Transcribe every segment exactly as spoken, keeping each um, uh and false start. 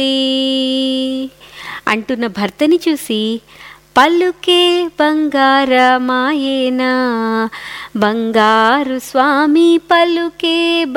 అంటున్న భర్తని చూసి పలుకే బంగారమాయేనా, బంగారు స్వామి పలుకే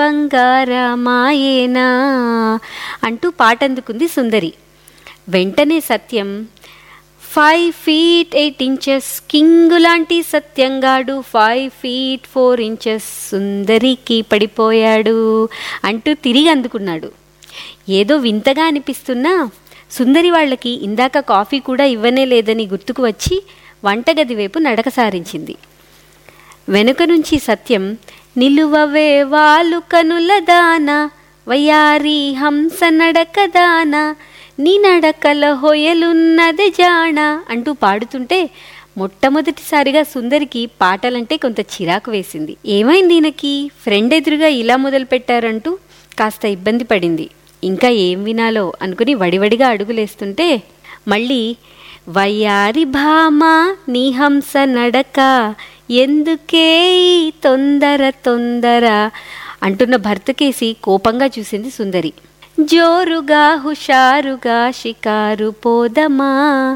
బంగారమాయేనా అంటూ పాట అందుకుంది సుందరి. వెంటనే సత్యం five feet eight inches king లాంటి సత్యంగాడు ఫైవ్ ఫీట్ ఫోర్ ఇంచెస్ సుందరికి పడిపోయాడు అంటూ తిరిగి అందుకున్నాడు. ఏదో వింతగా అనిపిస్తున్నా సుందరి వాళ్ళకి ఇందాక కాఫీ కూడా ఇవ్వనే లేదని గుర్తుకు వచ్చి వంటగది వైపు నడక సారించింది. వెనుక నుంచి సత్యం నిలువవే వాలు కనుల దాన వయారి హంస నడక దాన నీ నడకల హొయలున్నది జాణ అంటూ పాడుతుంటే మొట్టమొదటిసారిగా సుందరికి పాటలంటే కొంత చిరాకు వేసింది. ఏమైంది ఈయనకి, ఫ్రెండ్ ఎదురుగా ఇలా మొదలు పెట్టారంటూ కాస్త ఇబ్బంది పడింది. ఇంకా ఏం వినాలో అనుకుని వడివడిగా అడుగులేస్తుంటే మళ్ళీ వయ్యారి భామ నీ హంస నడక ఎందుకే తొందర తొందర అంటున్న భర్తకేసి కోపంగా చూసింది సుందరి. జోరుగా హుషారుగా షికారు పోదమా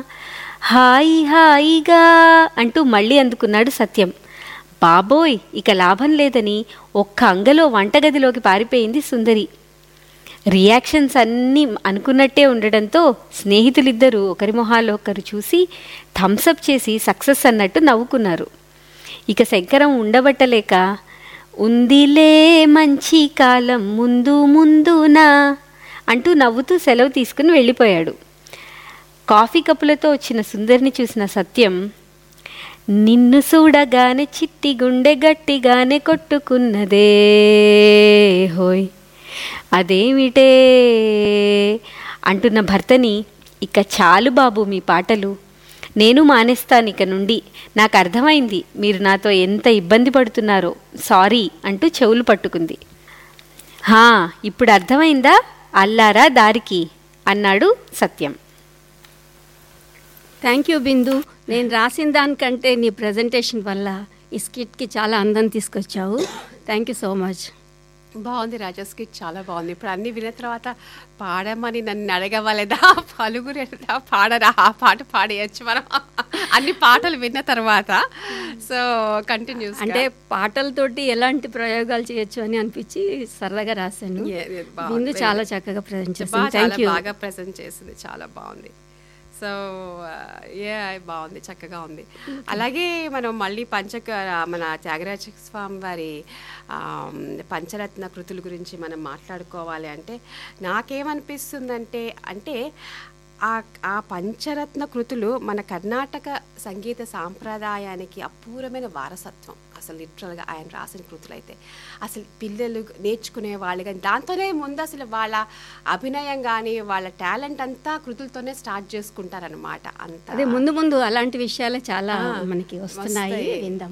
హాయి హాయిగా అంటూ మళ్ళీ అందుకున్నాడు సత్యం. బాబోయ్, ఇక లాభం లేదని ఒక్క అంగలో వంటగదిలోకి పారిపోయింది సుందరి. రియాక్షన్స్ అన్నీ అనుకున్నట్టే ఉండడంతో స్నేహితులిద్దరూ ఒకరి మొహాల్లో ఒకరు చూసి థమ్సప్ చేసి సక్సెస్ అన్నట్టు నవ్వుకున్నారు. ఇక శంకరం ఉండబట్టలేక ఉందిలే మంచి కాలం ముందు ముందునా అంటూ నవ్వుతూ సెలవు తీసుకుని వెళ్ళిపోయాడు. కాఫీ కప్పులతో వచ్చిన సుందరిని చూసిన సత్యం నిన్ను చూడగానే చిట్టి గుండె గట్టిగానే కొట్టుకున్నదే హోయ్ అదేమిటే అంటున్న భర్తని ఇక చాలు బాబు మీ పాటలు, నేను మానేస్తాను ఇక నుండి, నాకు అర్థమైంది మీరు నాతో ఎంత ఇబ్బంది పడుతున్నారో, సారీ అంటూ చెవులు పట్టుకుంది. హా ఇప్పుడు అర్థమైందా, అల్లారా దారికి అన్నాడు సత్యం. థ్యాంక్ యూ బిందు, నేను రాసిన దానికంటే నీ ప్రజెంటేషన్ వల్ల ఈ స్కిట్కి చాలా అందం తీసుకొచ్చావు. Thank you so much. బాగుంది రాజా, స్కిట్ చాలా బాగుంది. ఇప్పుడు అన్ని విన్న తర్వాత పాడమని నన్ను అడగవలేదా, పలుగురు పాడరా, ఆ పాట పాడేయచ్చు మనం అన్ని పాటలు విన్న తర్వాత. సో కంటిన్యూస్ అంటే పాటలతోటి ఎలాంటి ప్రయోగాలు చేయొచ్చు అని అనిపించి సరదాగా రాశాను. బిందు చాలా చక్కగా ప్రజెంట్ చేసింది. Thank you. బాగా ప్రజెంట్ చేసింది, చాలా బాగుంది. సో ఏ బాగుంది, చక్కగా ఉంది. అలాగే మనం మళ్ళీ పంచక మన త్యాగరాజ స్వామి వారి పంచరత్న కృతుల గురించి మనం మాట్లాడుకోవాలి అంటే నాకేమనిపిస్తుందంటే అంటే ఆ ఆ పంచరత్న కృతులు మన కర్ణాటక సంగీత సాంప్రదాయానికి అపూర్వమైన వారసత్వం. అసలు లిటరల్గా ఆయన రాసిన కృతులు అయితే అసలు పిల్లలు నేర్చుకునే వాళ్ళు కానీ దాంతోనే ముందు అసలు వాళ్ళ అభినయం కానీ వాళ్ళ టాలెంట్ అంతా కృతులతోనే స్టార్ట్ చేసుకుంటారనమాట. అంత అదే ముందు ముందు అలాంటి విషయాలు చాలా మనకి వస్తున్నాయి, విందాం.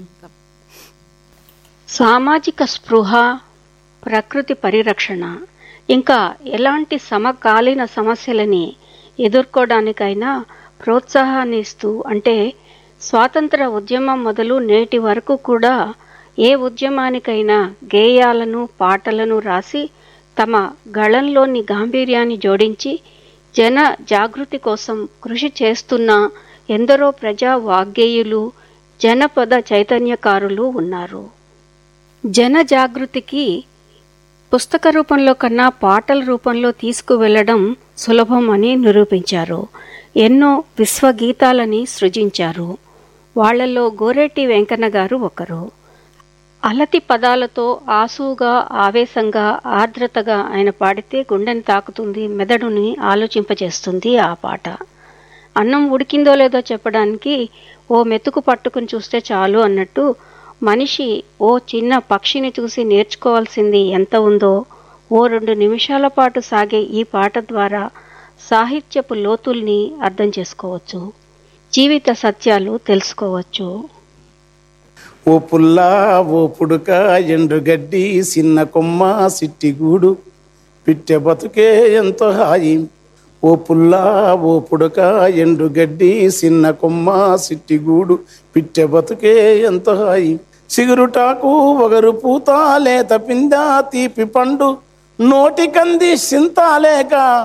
సామాజిక స్పృహ, ప్రకృతి పరిరక్షణ, ఇంకా ఎలాంటి సమకాలీన సమస్యలని ఎదుర్కోవడానికైనా ప్రోత్సాహాన్ని ఇస్తూ, అంటే స్వాతంత్ర ఉద్యమం మొదలు నేటి వరకు కూడా ఏ ఉద్యమానికైనా గేయాలను పాటలను రాసి తమ గళంలోని గాంభీర్యాన్ని జోడించి జన జాగృతి కోసం కృషి చేస్తున్న ఎందరో ప్రజా వాగ్గేయులు, జనపద చైతన్యకారులు ఉన్నారు. జన జాగృతికి పుస్తక రూపంలో కన్నా పాటల రూపంలో తీసుకువెళ్లడం సులభం అని నిరూపించారు. ఎన్నో విశ్వగీతాలని సృజించారు. వాళ్లలో గోరెట్టి వెంకన్న గారు ఒకరు. అలతి పదాలతో ఆసుగా, ఆవేశంగా, ఆర్ద్రతగా ఆయన పాడితే గుండెని తాకుతుంది, మెదడుని ఆలోచింపజేస్తుంది ఆ పాట. అన్నం ఉడికిందో లేదో చెప్పడానికి ఓ మెతుకు పట్టుకుని చూస్తే చాలు అన్నట్టు మనిషి ఓ చిన్న పక్షిని చూసి నేర్చుకోవాల్సింది ఎంత ఉందో ఓ రెండు నిమిషాల పాటు సాగే ఈ పాట ద్వారా సాహిత్యపు లోతుల్ని అర్థం చేసుకోవచ్చు, జీవిత సత్యాలు తెలుసుకోవచ్చు. ఓ పుల్లా ఓ పుడుక ఎండుగడ్డి సిన్న కొమ్మ సిట్టిగూడు పిట్టె బతుకే ఎంతో హాయి. ఓ పుల్లా ఓ పుడుక ఎండుగడ్డి సిన్న కొమ్మ సిట్టిగూడు పిట్టె బతుకే ఎంతో హాయి. సిగురుటాకు ఒగరు పూత లేత పింద తీపి పండు నోటి కంది సింతాలేక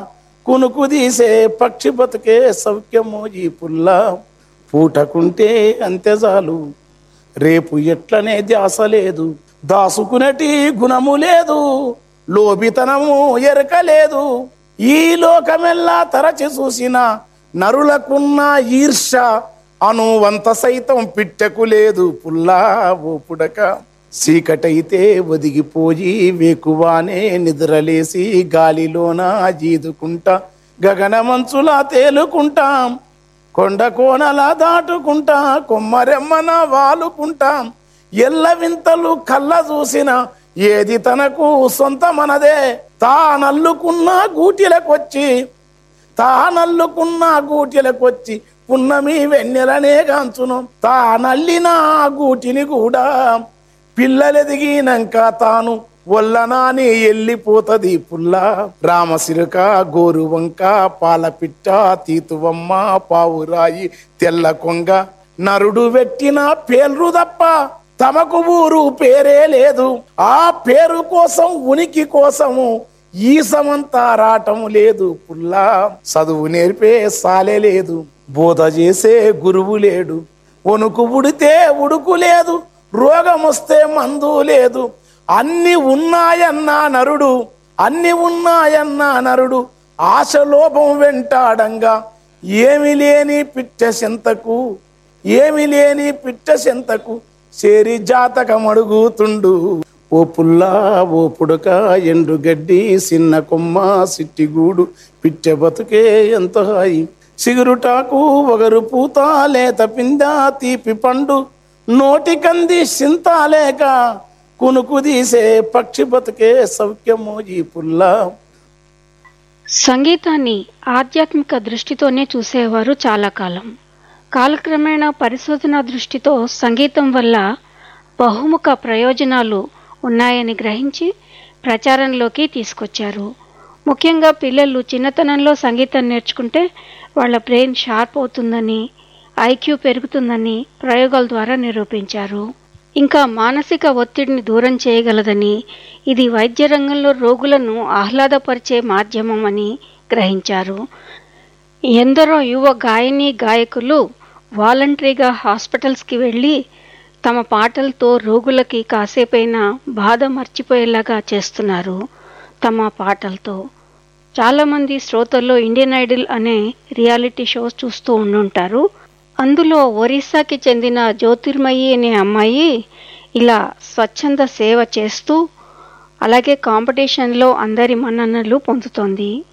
కునుకు తీసే పక్షి బతుకే సౌఖ్యమో ఈ పుల్ల, పూటకుంటే అంతే చాలు రేపు ఎట్లనే ధ్యాస లేదు, దాసుకునేటి గుణము లేదు, లోబితనము ఎరక లేదు, ఈ లోకమెల్లా తరచి చూసిన నరులకున్న ఈర్ష అనువంత సైతం పిట్టకు లేదు పుల్లా ఓ పుడక, చీకటైతే ఒదిగిపోయి వేకువానే నిద్రలేసి గాలిలోన జీదుకుంటా, గగనమంచులా తేలుకుంటాం, కొండ కోనలా దాటుకుంటా, కొమ్మరెమ్మన వాలుకుంటాం, ఎల్ల వింతలు కళ్ళ చూసిన ఏది తనకు సొంతమనదే, తానల్లుకున్న గూటిలకొచ్చి తానల్లుకున్న గూటిలకొచ్చి పున్నమి వెన్నెలనే గాంచును, తానల్లిన గూటిని కూడా పిల్లలెదిగినాక తాను వల్లనాని వెళ్ళిపోతది పుల్ల, రామసిరుక గోరువంక పాలపిట్ట తీతువమ్మ పావురాయి తెల్ల కొంగ, నరుడు పెట్టిన పేర్లు తప్ప తమకు ఊరు పేరే లేదు, ఆ పేరు కోసం ఉనికి కోసము ఈ సమంతా రాటము లేదు పుల్ల, చదువు నేర్పే సాలే లేదు, బోధ చేసే గురువు లేడు, వణుకు ఉడితే ఉడుకు లేదు, రోగం వస్తే మందు లేదు, అన్ని ఉన్నాయన్నా నరుడు అన్ని ఉన్నాయన్నా నరుడు ఆశలోభం వెంటాడంగా, ఏమి లేని పిట్ట సెంతకు ఏమి లేని పిట్ట సెంతకు చేరి జాతకం అడుగుతుండు, ఓ పుల్ల ఓ పుడక ఎండు గడ్డి చిన్న కొమ్మ సిట్టిగూడు పిట్టె బతుకే ఎంతో హాయి, సిగురుటాకు ఒగరు పూత లేత పింద తీపి పండు, నోటికంది సింతాలేక కునుకు తీసే పక్షి బతుకే సౌఖ్యమో ఈ పుల్ల. సంగీతాన్ని ఆధ్యాత్మిక దృష్టితోనే చూసేవారు చాలా కాలం. కాలక్రమేణా పరిశోధన దృష్టితో సంగీతం వల్ల బహుముఖ ప్రయోజనాలు ఉన్నాయని గ్రహించి ప్రచారంలోకి తీసుకొచ్చారు. ముఖ్యంగా పిల్లలు చిన్నతనంలో సంగీతం నేర్చుకుంటే వాళ్ళ బ్రెయిన్ షార్ప్ అవుతుందని, ఐక్యూ పెరుగుతుందని ప్రయోగాల ద్వారా నిరూపించారు. ఇంకా మానసిక ఒత్తిడిని దూరం చేయగలదని, ఇది వైద్య రంగంలో రోగులను ఆహ్లాదపరిచే మాధ్యమం అని గ్రహించారు. ఎందరో యువ గాయని గాయకులు వాలంటరీగా హాస్పిటల్స్కి వెళ్ళి తమ పాటలతో రోగులకి కాసేపైనా బాధ మర్చిపోయేలాగా చేస్తున్నారు తమ పాటలతో. చాలామంది శ్రోతల్లో ఇండియన్ ఐడల్ అనే రియాలిటీ షోస్ చూస్తూ ఉండుంటారు. అందులో ఒరిస్సాకి చెందిన జ్యోతిర్మయి అనే అమ్మాయి ఇలా స్వచ్ఛంద సేవ చేస్తూ అలాగే కాంపిటీషన్లో అందరి మన్ననలు పొందుతోంది.